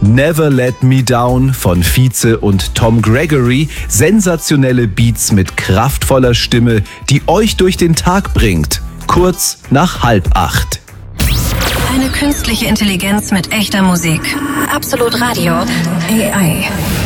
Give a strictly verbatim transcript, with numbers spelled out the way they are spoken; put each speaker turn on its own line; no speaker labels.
Never Let Me Down von Vize und Tom Gregory. Sensationelle Beats mit kraftvoller Stimme, die euch durch den Tag bringt. Kurz nach halb acht.
Eine künstliche Intelligenz mit echter Musik. Absolut Radio. A I.